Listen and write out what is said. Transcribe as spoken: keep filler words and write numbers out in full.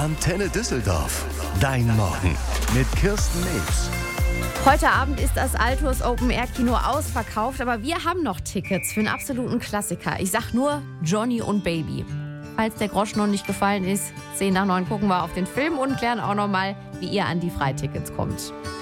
Antenne Düsseldorf. Dein Morgen mit Kirsten News. Heute Abend ist das Altus Open Air Kino ausverkauft, aber wir haben noch Tickets für einen absoluten Klassiker. Ich sag nur Johnny und Baby. Falls der Groschen noch nicht gefallen ist, zehn nach neun gucken wir auf den Film und klären auch noch mal, wie ihr an die Freitickets kommt.